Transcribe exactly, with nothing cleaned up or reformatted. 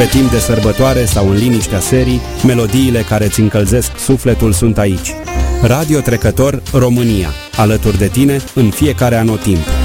Pe timp de sărbătoare sau în liniștea serii, melodiile care îți încălzesc sufletul sunt aici. Radio Trecător România, alături de tine în fiecare anotimp.